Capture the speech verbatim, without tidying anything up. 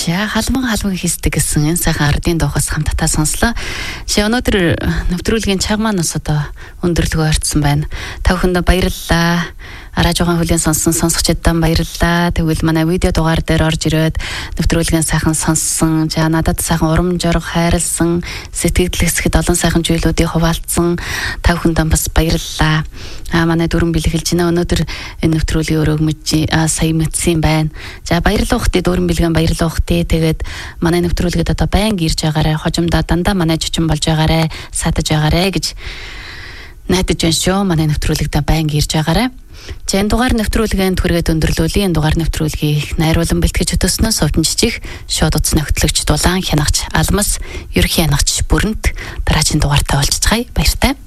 За халман халман хийсдэг гэсэн энэ сайхан ардын доохоос хамтдаа сонслоо. Жишээ өнөөдөр нэвтрүүлгийн цаг маань бас одоо өндөрлөгөө орцсон байна. Та бүхэндээ баярлалаа. Араж байгаа хүлээн сонссон сонсогчдаа баярлалаа. Тэгвэл манай видео дугаар дээр орж ирээд нэвтрүүлгийн сайхан сонссон. За надад сайхан урам зориг хайрлсан, сэтгэл хэсгэд олон сайхан зүйлүүдийг хуваалцсан та бүхэндээ бас баярлалаа. А манай дөрвөн бэлгэлж байна. Өнөөдөр энэ нэвтрүүлгийн өрөөг мэдчи сая мэдсэн байна. За баярлалаа ухтээ дөрвөн бэлгэн баярлалаа ухтээ. Тэгээд манай нэвтрүүлгээд одоо байнга ирж байгаарай. Хожимдоо дандаа манай чичэн болж байгаарай. Сатаж байгаарай гэж найдаж байна шүү. Манай нэвтрүүлэгтээ байнга ирж байгаарай. За энэ дугаар нэвтрүүлгийн түргээд өндөрлүүлээ. Энэ дугаар нэвтрүүлгийг найруулан бэлтгэж өтөснөө Совдон жижиг шууд утас нөхтлөгч дулаан хянагч алмас ерхий хянагч бүрэнт дараагийн дугаартаа олж цай баяртай.